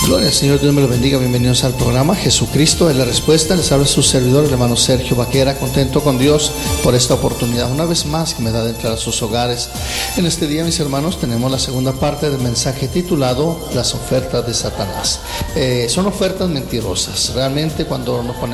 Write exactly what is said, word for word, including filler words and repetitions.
Gloria al Señor, Dios me lo bendiga. Bienvenidos al programa Jesucristo es la respuesta. Les habla su servidor, el hermano Sergio Vaquera, contento con Dios por esta oportunidad una vez más que me da de entrar a sus hogares. En este día, mis hermanos, tenemos la segunda parte del mensaje titulado Las ofertas de Satanás. Eh, son ofertas mentirosas. Realmente, cuando nos ponemos